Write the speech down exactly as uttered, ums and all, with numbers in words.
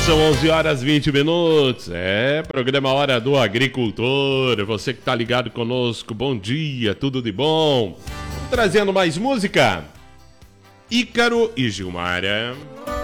São onze horas e vinte minutos. É, programa Hora do Agricultor. Você que tá ligado conosco, bom dia, tudo de bom. Trazendo mais música. Ícaro e Gilmara.